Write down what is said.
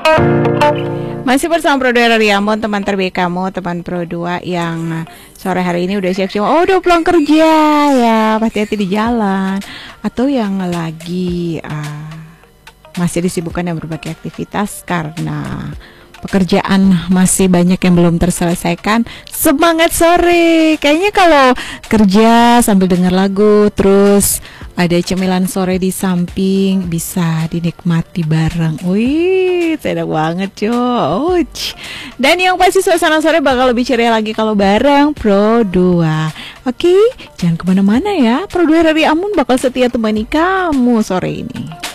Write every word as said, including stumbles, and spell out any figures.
Masih bersama Pro dua dari Ambon, teman terbaik kamu, teman Pro dua yang sore hari ini udah siap-siap. Oh, udah pulang kerja ya, hati-hati di jalan. Atau yang lagi uh, masih disibukkan dengan berbagai aktivitas karena pekerjaan masih banyak yang belum terselesaikan. Semangat sore. Kayaknya kalau kerja sambil dengar lagu, terus ada cemilan sore di samping, bisa dinikmati bareng. Wih, enak banget coy. Dan yang pasti suasana sore bakal lebih ceria lagi kalau bareng Pro dua. Oke, jangan kemana-mana ya. Pro dua dari Ambon bakal setia temani kamu sore ini.